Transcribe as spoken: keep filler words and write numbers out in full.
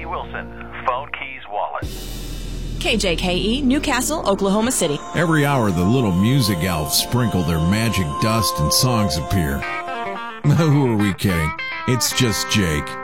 Jamie Wilson, Phone Keys Wallet. K J K E, Newcastle, Oklahoma City. Every hour, the little music elves sprinkle their magic dust and songs appear. Who are we kidding? It's just Jake.